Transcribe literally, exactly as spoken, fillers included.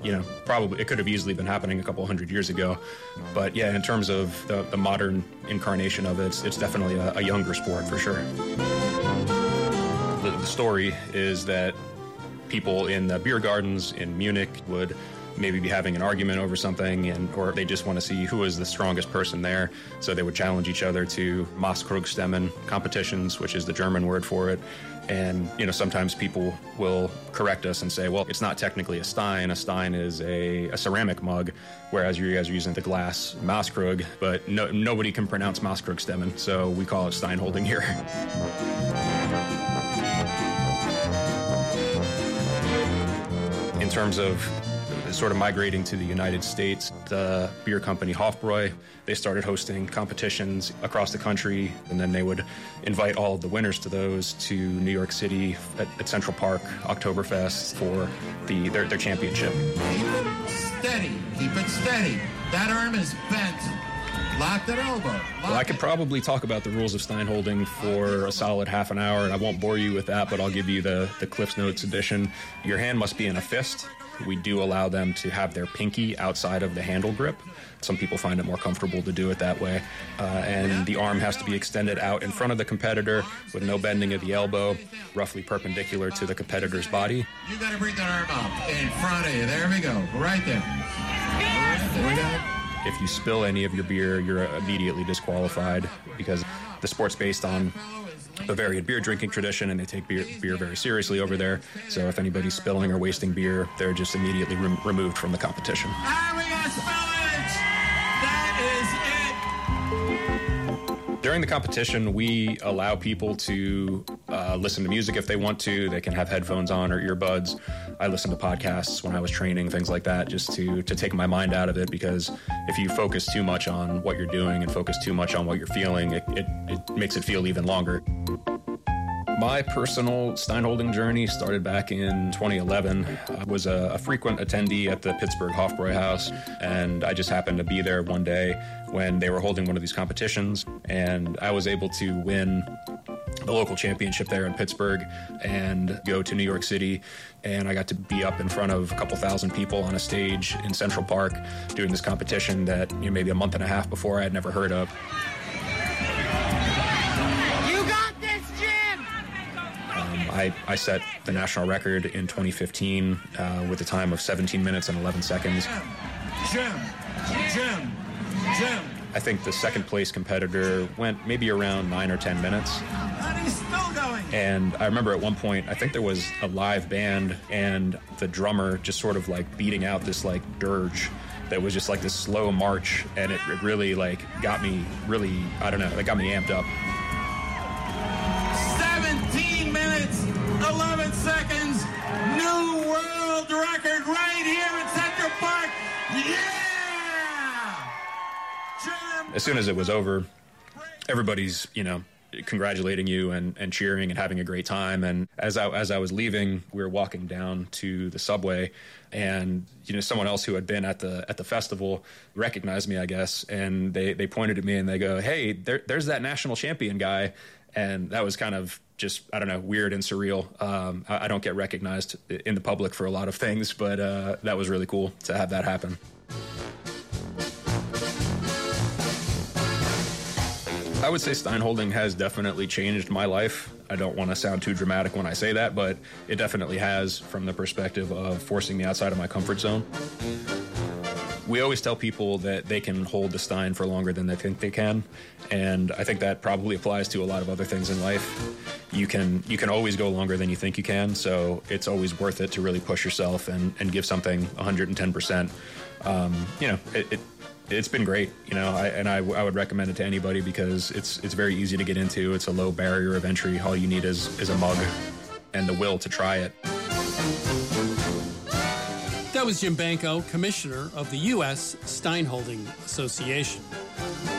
you know, probably it could have easily been happening a couple hundred years ago. But yeah, in terms of the, the modern incarnation of it, it's, it's definitely a, a younger sport for sure. The, the story is that people in the beer gardens in Munich would maybe be having an argument over something, and or they just want to see who is the strongest person there. So they would challenge each other to Maßkrugstemmen competitions, which is the German word for it. And, you know, sometimes people will correct us and say, well, it's not technically a stein. A stein is a, a ceramic mug, whereas you guys are using the glass Maßkrug, but no, nobody can pronounce Maßkrugstemmen, so we call it Steinholding here. In terms of sort of migrating to the United States, the beer company Hofbräu, they started hosting competitions across the country, and then they would invite all of the winners to those to New York City at, at Central Park Oktoberfest for the their, their championship. Keep it steady. Keep it steady. That arm is bent. Lock that elbow. Lock well, I could probably talk about the rules of Steinholding for a solid half an hour, and I won't bore you with that, but I'll give you the, the Cliff's Notes edition. Your hand must be in a fist. We do allow them to have their pinky outside of the handle grip. Some people find it more comfortable to do it that way. Uh, and the arm has to be extended out in front of the competitor with no bending of the elbow, roughly perpendicular to the competitor's body. You got to bring that arm up in front of you. There we go. Right there. There we go. If you spill any of your beer, you're immediately disqualified because the sport's based on Bavarian beer drinking tradition, and they take beer, beer very seriously over there. So if anybody's spilling or wasting beer, they're just immediately re- removed from the competition. Ah, we got spillage! That is it! During the competition, we allow people to uh, listen to music if they want to. They can have headphones on or earbuds. I listen to podcasts when I was training, things like that, just to, to take my mind out of it, because if you focus too much on what you're doing and focus too much on what you're feeling, it, it, it makes it feel even longer. My personal Steinholding journey started back in twenty eleven. I was a, a frequent attendee at the Pittsburgh Hofbräu House, and I just happened to be there one day when they were holding one of these competitions, and I was able to win the local championship there in Pittsburgh and go to New York City, and I got to be up in front of a couple thousand people on a stage in Central Park doing this competition that, you know, maybe a month and a half before I had never heard of. I, I set the national record in twenty fifteen uh, with a time of seventeen minutes and eleven seconds. Jim, Jim, Jim. I think the second place competitor went maybe around nine or ten minutes. And he's still going. And I remember at one point, I think there was a live band and the drummer just sort of like beating out this like dirge that was just like this slow march, and it, it really like got me really, I don't know, it got me amped up. seventeen minutes, eleven seconds, new world record right here in Central Park. Yeah! Jim. As soon as it was over, everybody's, you know, congratulating you and, and cheering and having a great time. And as I, as I was leaving, we were walking down to the subway, and, you know, someone else who had been at the at the festival recognized me, I guess, and they, they pointed at me and they go, "Hey, there, there's that national champion guy." And that was kind of just, I don't know, weird and surreal. Um, I, I don't get recognized in the public for a lot of things, but uh, that was really cool to have that happen. I would say Steinholding has definitely changed my life. I don't want to sound too dramatic when I say that, but it definitely has, from the perspective of forcing me outside of my comfort zone. We always tell people that they can hold the stein for longer than they think they can, and I think that probably applies to a lot of other things in life. You can you can always go longer than you think you can, so it's always worth it to really push yourself and, and give something one hundred ten percent. Um, you know, it, it, it's been great, you know, I, and I, I would recommend it to anybody because it's it's very easy to get into. It's a low barrier of entry. All you need is, is a mug and the will to try it. That was Jim Banco, Commissioner of the U S Steinholding Association.